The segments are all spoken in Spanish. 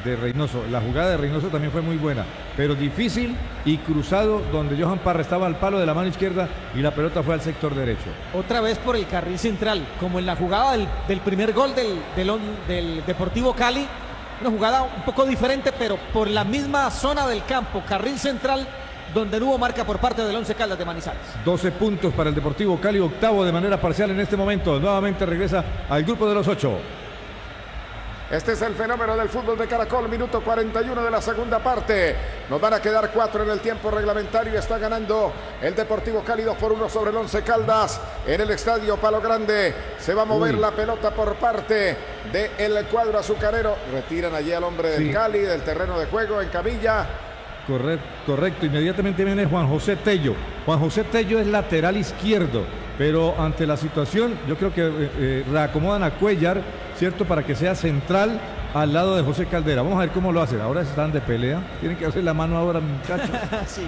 de Reynoso. La jugada de Reynoso también fue muy buena, pero difícil y cruzado, donde Johan Parra estaba al palo de la mano izquierda y la pelota fue al sector derecho. Otra vez por el carril central, como en la jugada del primer gol del Deportivo Cali. Una jugada un poco diferente, pero por la misma zona del campo, carril central, donde no hubo marca por parte del Once Caldas de Manizales. 12 puntos para el Deportivo Cali, octavo de manera parcial en este momento. Nuevamente regresa al grupo de los 8. Este es el fenómeno del fútbol de Caracol, minuto 41 de la segunda parte. Nos van a quedar 4 en el tiempo reglamentario y está ganando el Deportivo Cali 2-1 sobre el Once Caldas en el estadio Palo Grande. Se va a mover la pelota por parte del cuadro azucarero. Retiran allí al hombre del Cali del terreno de juego en camilla. Correcto. Inmediatamente viene Juan José Tello. Juan José Tello es lateral izquierdo, pero ante la situación yo creo que reacomodan a Cuellar, ¿cierto? Para que sea central al lado de José Caldera. Vamos a ver cómo lo hacen. Ahora están de pelea. Tienen que hacer la mano ahora, muchachos. Sí.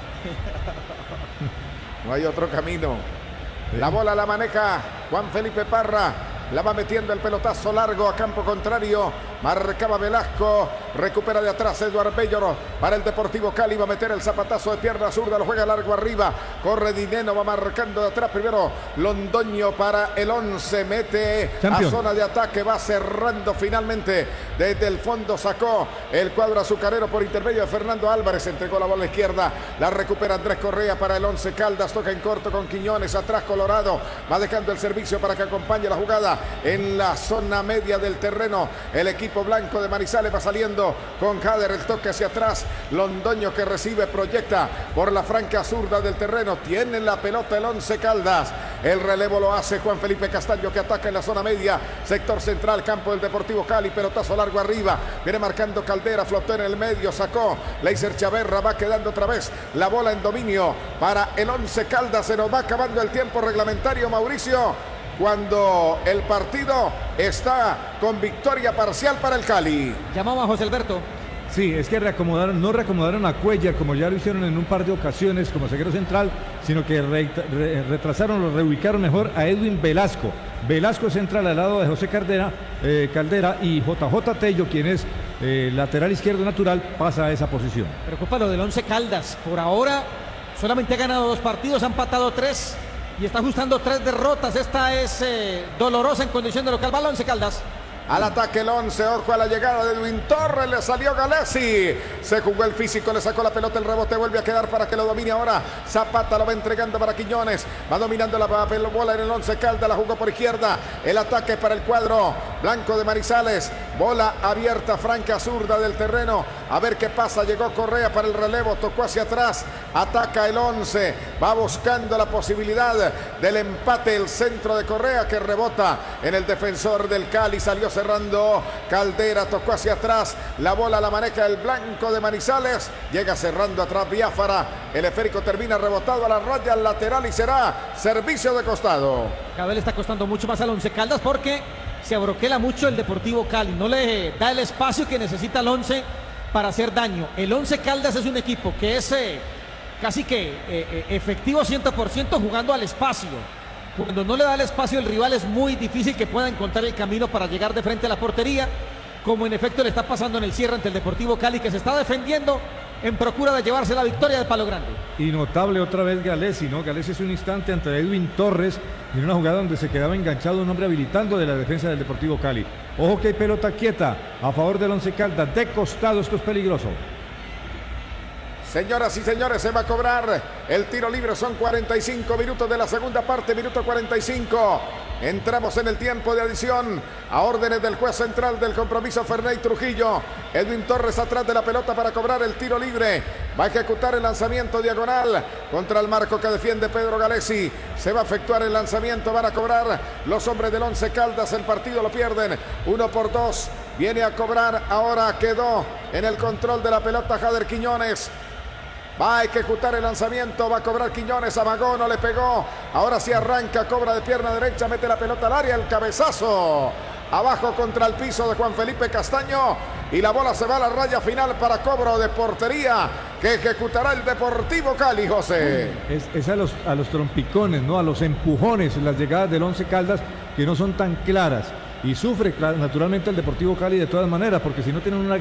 No hay otro camino. La bola la maneja Juan Felipe Parra. La va metiendo el pelotazo largo a campo contrario. Marcaba Velasco. Recupera de atrás Eduardo Bello para el Deportivo Cali. Va a meter el zapatazo de pierna zurda. Lo juega largo arriba. Corre Dineno. Va marcando de atrás. Primero Londoño para el 11. Mete a zona de ataque. Va cerrando finalmente. Desde el fondo sacó el cuadro azucarero por intermedio de Fernando Álvarez. Entregó la bola a la izquierda. La recupera Andrés Correa para el 11 Caldas. Toca en corto con Quiñones. Atrás Colorado. Va dejando el servicio para que acompañe la jugada. En la zona media del terreno, el equipo blanco de Manizales va saliendo con Jader, el toque hacia atrás. Londoño que recibe, proyecta por la franca zurda del terreno. Tiene la pelota el 11 Caldas. El relevo lo hace Juan Felipe Castaño, que ataca en la zona media, sector central, campo del Deportivo Cali. Pelotazo largo arriba. Viene marcando Caldera, flotó en el medio, sacó Leiser Chaverra. Va quedando otra vez la bola en dominio para el 11 Caldas. Se nos va acabando el tiempo reglamentario, Mauricio, cuando el partido está con victoria parcial para el Cali. Llamaba a José Alberto. Sí, es que no reacomodaron a Cuellar como ya lo hicieron en un par de ocasiones como zaguero central, sino que retrasaron, lo reubicaron mejor a Edwin Velasco. Velasco central al lado de José Caldera y JJ Tello, quien es lateral izquierdo natural, pasa a esa posición. Preocupa lo del 11 Caldas. Por ahora solamente ha ganado 2 partidos, ha empatado 3. Y está ajustando 3 derrotas. Esta es dolorosa en condición de local. Va el 11 Caldas. Al ataque el 11, ojo a la llegada de Edwin Torres, le salió Galesi, se jugó el físico, le sacó la pelota, el rebote vuelve a quedar para que lo domine ahora. Zapata lo va entregando para Quiñones, va dominando la bola en el 11 Caldas, la jugó por izquierda, el ataque para el cuadro blanco de Manizales, bola abierta, franca zurda del terreno, a ver qué pasa, llegó Correa para el relevo, tocó hacia atrás, ataca el 11, va buscando la posibilidad del empate, el centro de Correa que rebota en el defensor del Cali, salió cerrando Caldera, tocó hacia atrás, la bola la maneja el blanco de Manizales, llega cerrando atrás Biafara, el esférico termina rebotado a la raya lateral y será servicio de costado. Cada vez le está costando mucho más al 11 Caldas porque se abroquela mucho el Deportivo Cali, no le da el espacio que necesita el 11 para hacer daño. El 11 Caldas es un equipo que es casi que efectivo 100% jugando al espacio. Cuando no le da el espacio el rival es muy difícil que pueda encontrar el camino para llegar de frente a la portería, como en efecto le está pasando en el cierre ante el Deportivo Cali, que se está defendiendo en procura de llevarse la victoria del Palo Grande. Y notable otra vez Galesi, ¿no? Galesi es un instante ante Edwin Torres en una jugada donde se quedaba enganchado un hombre habilitando de la defensa del Deportivo Cali. Ojo que hay pelota quieta a favor del 11 Caldas, de costado, esto es peligroso. Señoras y señores, se va a cobrar el tiro libre. Son 45 minutos de la segunda parte, minuto 45. Entramos en el tiempo de adición a órdenes del juez central del compromiso, Ferney Trujillo. Edwin Torres atrás de la pelota para cobrar el tiro libre. Va a ejecutar el lanzamiento diagonal contra el marco que defiende Pedro Galesi. Se va a efectuar el lanzamiento, van a cobrar los hombres del 11 Caldas. El partido lo pierden 1-2. Viene a cobrar, ahora quedó en el control de la pelota Jader Quiñones. Va a ejecutar el lanzamiento, va a cobrar Quiñones, amagó, no le pegó. Ahora sí arranca, cobra de pierna derecha, mete la pelota al área, el cabezazo. Abajo contra el piso de Juan Felipe Castaño. Y la bola se va a la raya final para cobro de portería que ejecutará el Deportivo Cali, José. Es a los trompicones, ¿no? A los empujones, las llegadas del 11 Caldas que no son tan claras. Y sufre naturalmente el Deportivo Cali de todas maneras, porque si no tienen una